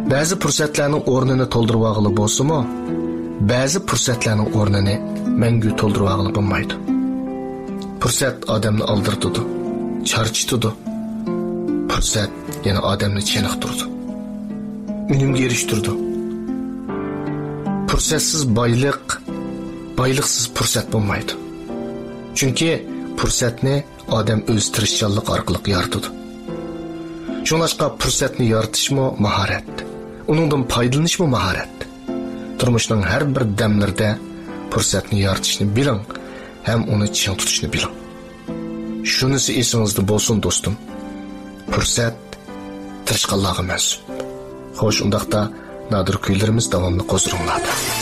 Ba'zi fursatlarning o'rnini to'ldirib olg'ili bo'lsa-mu, ba'zi fursatlarning o'rnini mangu to'ldirib olg'ili bo'lmaydi. Fursat odamni aldirtadi, charchitadi. Fursat yana odamni cheniqtirdi. Unumga erishtirdi. Fursatsiz boylik, boyliqsiz fursat bo'lmaydi. Chunki fursatni odam o'z tirishchanlik orqali yaratadi. Shuningdek, fursatni yaratishmi mahorat. Uningdan foydalanishmi mahorat. Turmushning har bir damlarida fursatni yaratishni biling, ham uni ching tutishni biling. Shunisi esingizda bo'lsin do'stim. Fursat tirishqanlarga mansub. Xo'sh, undaqda nadir kuylarimiz davomli qo'zg'aladi.